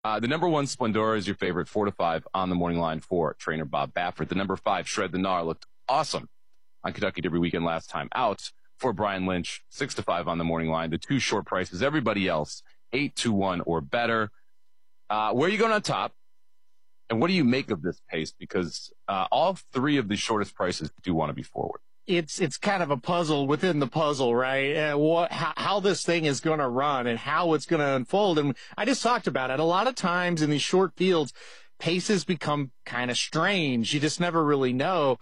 The number one, Splendora, is your favorite, 4-5 on the morning line for trainer Bob Baffert. The number 5, Shred the Gnar, looked awesome on Kentucky Derby weekend last time out for Brian Lynch, 6-5 on the morning line. The two short prices, everybody else, 8-1 or better. Where are you going on top? And what do you make of this pace? Because all three of the shortest prices do want to be forward. It's kind of a puzzle within the puzzle, right? How this thing is going to run and how it's going to unfold. And I just talked about it. A lot of times in these short fields, paces become kind of strange. You just never really know.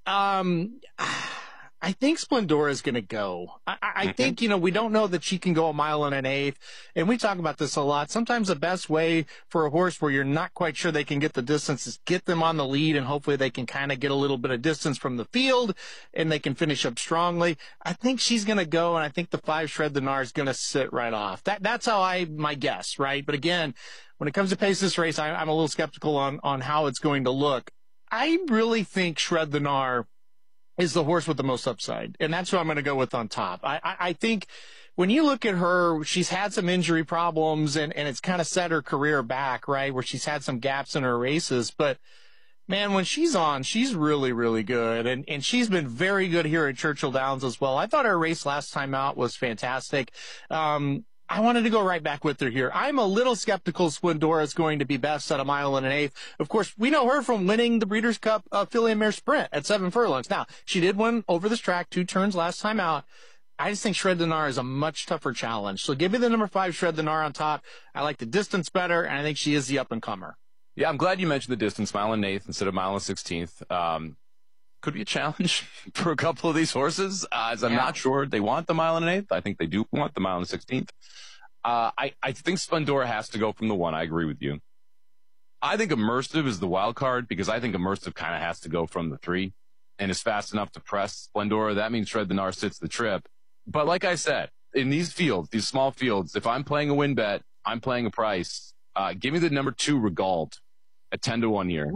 I think Splendora is going to go. I think, we don't know that she can go 1.1 miles. And we talk about this a lot. Sometimes the best way for a horse where you're not quite sure they can get the distance is get them on the lead, and hopefully they can kind of get a little bit of distance from the field and they can finish up strongly. I think she's going to go, and I think the 5, Shred the Gnar, is going to sit right off. That's how my guess, right? But again, when it comes to pace this race, I'm a little skeptical on how it's going to look. I really think Shred the Gnar is the horse with the most upside. And that's who I'm going to go with on top. I think when you look at her, she's had some injury problems and it's kind of set her career back, right? Where she's had some gaps in her races. But man, when she's on, she's really, really good. And she's been very good here at Churchill Downs as well. I thought her race last time out was fantastic. I wanted to go right back with her here. I'm a little skeptical Splendora is going to be best at 1.1 miles. Of course, we know her from winning the Breeders' Cup Filly and Mare Sprint at 7 furlongs. Now, she did win over this track 2 turns last time out. I just think Shred the Gnar is a much tougher challenge. So give me the number 5, Shred the Gnar, on top. I like the distance better, and I think she is the up-and-comer. Yeah, I'm glad you mentioned the distance, 1.1 instead of 1.16. Could be a challenge for a couple of these horses, as I'm not sure they want the 1.1. I think they do want the 1.16. I think Splendora has to go from the 1. I agree with you. I think Immersive is the wild card, because I think Immersive kind of has to go from the 3 and is fast enough to press Splendora. That means Shred the Gnar sits the trip. But like I said, in these fields, these small fields, if I'm playing a win bet, I'm playing a price. Give me the number 2, Regald, at 10-1 here.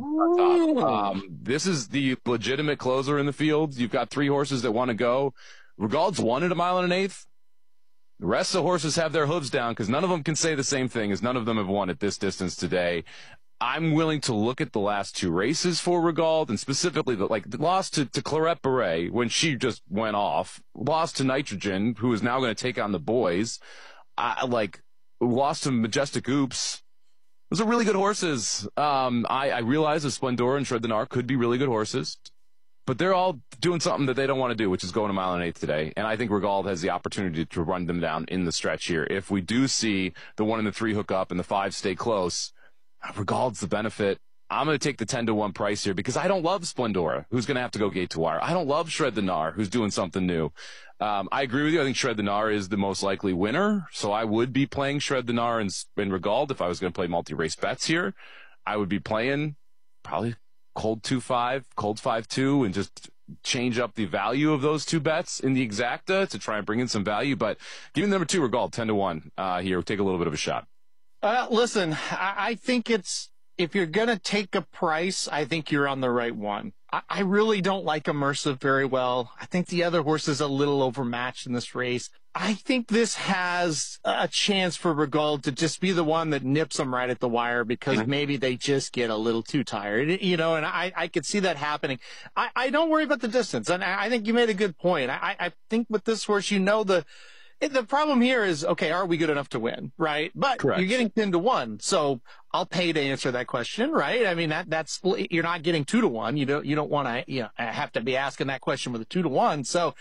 This is the legitimate closer in the field. You've got 3 horses that want to go. Regald's won at 1.1 miles. The rest of the horses have their hooves down, because none of them can say the same thing, as none of them have won at this distance today. I'm willing to look at the last 2 races for Regald, and specifically the loss to Clarette Beret when she just went off, lost to Nitrogen, who is now going to take on the boys, lost to Majestic Oops. Those are really good horses. I realize that Splendora and Shred the Gnar could be really good horses, but they're all doing something that they don't want to do, which is going 1.1 miles today. And I think Regald has the opportunity to run them down in the stretch here. If we do see the 1 and the 3 hook up and the 5 stay close, Regald's the benefit. I'm going to take the 10-1 price here, because I don't love Splendora, who's going to have to go gate to wire. I don't love Shred the Gnar, who's doing something new. I agree with you. I think Shred the Gnar is the most likely winner. So I would be playing Shred the Gnar and Regald if I was going to play multi-race bets here. I would be playing probably cold 2-5, cold 5-2, and just change up the value of those 2 bets in the exacta to try and bring in some value. But give me number 2, Regald, 10-1 here. Take a little bit of a shot. Listen, I think if you're going to take a price, I think you're on the right one. I really don't like Immersive very well. I think the other horse is a little overmatched in this race. I think this has a chance for Regald to just be the one that nips them right at the wire, because maybe they just get a little too tired, and I could see that happening. I don't worry about the distance, and I think you made a good point. I think with this horse, the problem here is, okay, are we good enough to win, right? But Correct. You're getting 10-1, so I'll pay to answer that question, right? I mean, that's you're not getting 2-1. You don't want to have to be asking that question with a 2-1. So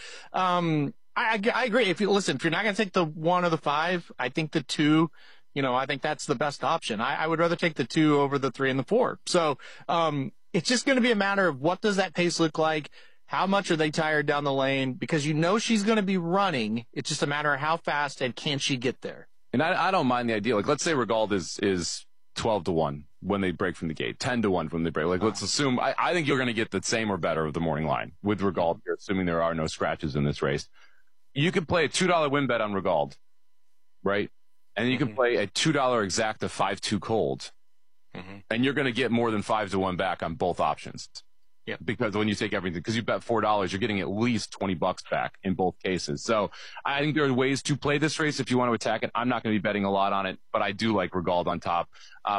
I agree. If you're not going to take the 1 or the 5, I think the 2. I think that's the best option. I would rather take the 2 over the 3 and the 4. So it's just going to be a matter of, what does that pace look like? How much are they tired down the lane? Because she's going to be running. It's just a matter of how fast and can she get there. And I don't mind the idea. Let's say Regald is 12-1 when they break from the gate, 10-1 when they break. Let's assume, I think you're going to get the same or better of the morning line with Regald here, assuming there are no scratches in this race. You can play a $2 win bet on Regald, right? And you can play a $2 exacta 5-2 cold. And you're going to get more than 5-1 back on both options. Yeah. Because when you take everything, because you bet $4, you're getting at least $20 back in both cases. So I think there are ways to play this race if you want to attack it. I'm not going to be betting a lot on it, but I do like Regald on top.